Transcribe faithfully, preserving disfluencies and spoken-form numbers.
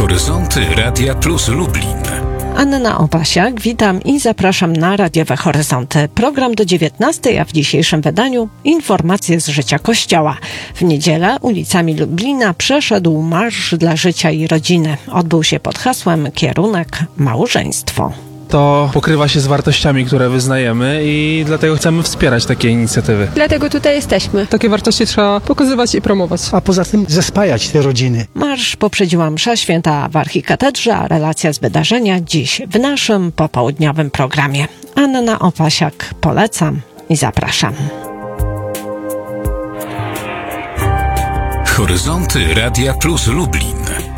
Horyzonty Radia Plus Lublin. Anna Opasiak, witam i zapraszam na radiowe Horyzonty. Program do dziewiętnastej, a w dzisiejszym wydaniu informacje z życia Kościoła. W niedzielę ulicami Lublina przeszedł Marsz dla Życia i Rodziny. Odbył się pod hasłem Kierunek Małżeństwo. To pokrywa się z wartościami, które wyznajemy i dlatego chcemy wspierać takie inicjatywy. Dlatego tutaj jesteśmy. Takie wartości trzeba pokazywać i promować. A poza tym zespajać te rodziny. Marsz poprzedziła msza święta w archikatedrze, a relacja z wydarzenia dziś w naszym popołudniowym programie. Anna Opasiak, polecam i zapraszam. Horyzonty Radia Plus Lublin.